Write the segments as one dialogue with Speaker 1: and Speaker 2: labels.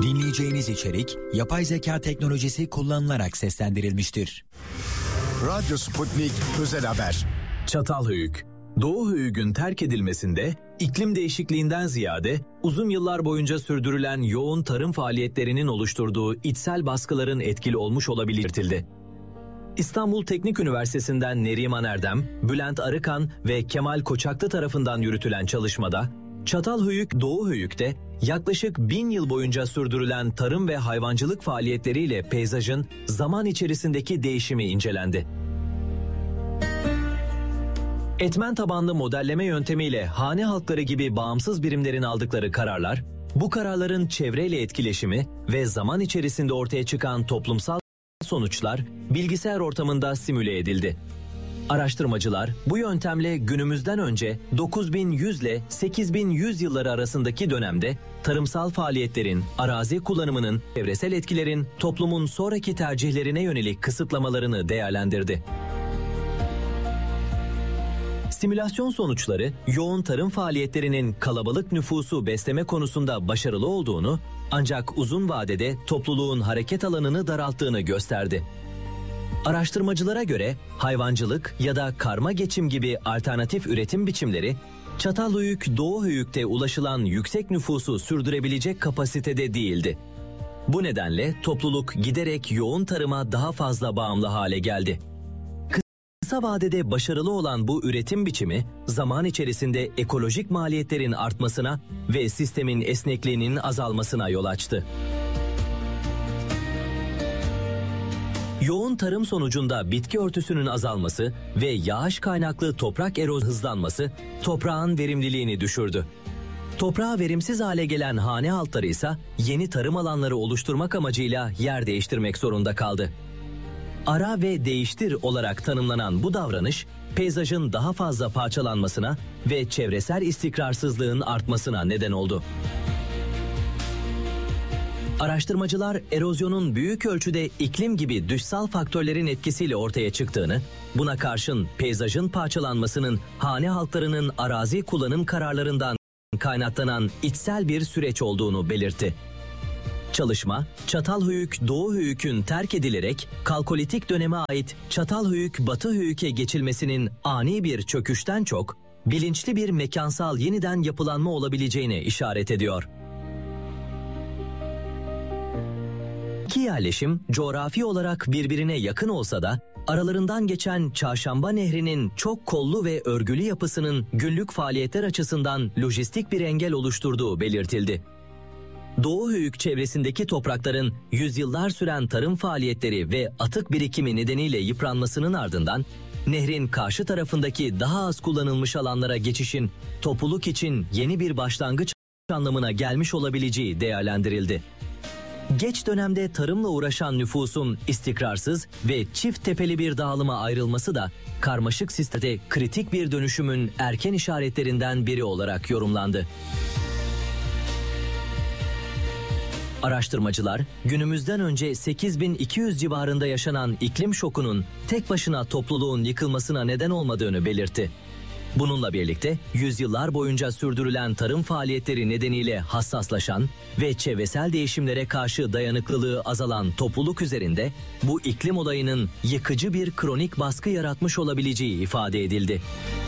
Speaker 1: Dinleyeceğiniz içerik yapay zeka teknolojisi kullanılarak seslendirilmiştir.
Speaker 2: Radyo Sputnik Özel Haber.
Speaker 3: Çatalhöyük. Doğuhöyük'ün terk edilmesinde iklim değişikliğinden ziyade uzun yıllar boyunca sürdürülen yoğun tarım faaliyetlerinin oluşturduğu içsel baskıların etkili olmuş olabildiği belirtildi. İstanbul Teknik Üniversitesi'nden Neriman Erdem, Bülent Arıkan ve Kemal Koçaklı tarafından yürütülen çalışmada, Çatalhöyük, Doğuhöyük'te yaklaşık 1000 yıl boyunca sürdürülen tarım ve hayvancılık faaliyetleriyle peyzajın zaman içerisindeki değişimi incelendi. Etmen tabanlı modelleme yöntemiyle hane halkları gibi bağımsız birimlerin aldıkları kararlar, bu kararların çevreyle etkileşimi ve zaman içerisinde ortaya çıkan toplumsal sonuçlar bilgisayar ortamında simüle edildi. Araştırmacılar bu yöntemle günümüzden önce 9100 ile 8100 yılları arasındaki dönemde tarımsal faaliyetlerin, arazi kullanımının, çevresel etkilerin toplumun sonraki tercihlerine yönelik kısıtlamalarını değerlendirdi. Simülasyon sonuçları yoğun tarım faaliyetlerinin kalabalık nüfusu besleme konusunda başarılı olduğunu, ancak uzun vadede topluluğun hareket alanını daralttığını gösterdi. Araştırmacılara göre hayvancılık ya da karma geçim gibi alternatif üretim biçimleri, Çatalhöyük, Doğuhöyük'te ulaşılan yüksek nüfusu sürdürebilecek kapasitede değildi. Bu nedenle topluluk giderek yoğun tarıma daha fazla bağımlı hale geldi. Kısa vadede başarılı olan bu üretim biçimi, zaman içerisinde ekolojik maliyetlerin artmasına ve sistemin esnekliğinin azalmasına yol açtı. Yoğun tarım sonucunda bitki örtüsünün azalması ve yağış kaynaklı toprak erozyonu hızlanması toprağın verimliliğini düşürdü. Toprağa verimsiz hale gelen hane halkları ise yeni tarım alanları oluşturmak amacıyla yer değiştirmek zorunda kaldı. Ara ve değiştir olarak tanımlanan bu davranış, peyzajın daha fazla parçalanmasına ve çevresel istikrarsızlığın artmasına neden oldu. Araştırmacılar erozyonun büyük ölçüde iklim gibi dışsal faktörlerin etkisiyle ortaya çıktığını, buna karşın peyzajın parçalanmasının hane halklarının arazi kullanım kararlarından kaynaklanan içsel bir süreç olduğunu belirtti. Çalışma, Çatalhöyük, Doğuhöyük'ün terk edilerek Kalkolitik döneme ait Çatalhöyük, Batıhöyük'e geçilmesinin ani bir çöküşten çok, bilinçli bir mekansal yeniden yapılanma olabileceğine işaret ediyor. İki yerleşim coğrafi olarak birbirine yakın olsa da aralarından geçen Çarşamba Nehri'nin çok kollu ve örgülü yapısının günlük faaliyetler açısından lojistik bir engel oluşturduğu belirtildi. Doğuhöyük çevresindeki toprakların yüzyıllar süren tarım faaliyetleri ve atık birikimi nedeniyle yıpranmasının ardından nehrin karşı tarafındaki daha az kullanılmış alanlara geçişin topluluk için yeni bir başlangıç anlamına gelmiş olabileceği değerlendirildi. Geç dönemde tarımla uğraşan nüfusun istikrarsız ve çift tepeli bir dağılıma ayrılması da karmaşık sistemde kritik bir dönüşümün erken işaretlerinden biri olarak yorumlandı. Araştırmacılar, günümüzden önce 8200 civarında yaşanan iklim şokunun tek başına topluluğun yıkılmasına neden olmadığını belirtti. Bununla birlikte yüzyıllar boyunca sürdürülen tarım faaliyetleri nedeniyle hassaslaşan ve çevresel değişimlere karşı dayanıklılığı azalan topluluk üzerinde bu iklim olayının yıkıcı bir kronik baskı yaratmış olabileceği ifade edildi.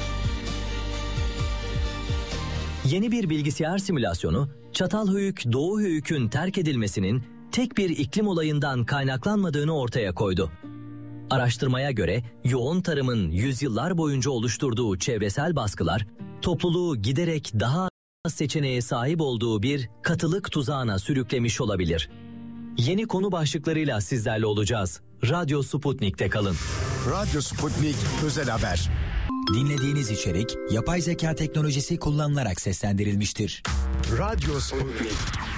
Speaker 3: Yeni bir bilgisayar simülasyonu, Çatalhöyük, Doğuhöyük'ün terk edilmesinin tek bir iklim olayından kaynaklanmadığını ortaya koydu. Araştırmaya göre yoğun tarımın yüzyıllar boyunca oluşturduğu çevresel baskılar, topluluğu giderek daha az seçeneğe sahip olduğu bir katılık tuzağına sürüklemiş olabilir. Yeni konu başlıklarıyla sizlerle olacağız. Radyo Sputnik'te kalın.
Speaker 2: Radyo Sputnik Özel Haber.
Speaker 1: Dinlediğiniz içerik yapay zeka teknolojisi kullanılarak seslendirilmiştir.
Speaker 2: Radyo Sputnik.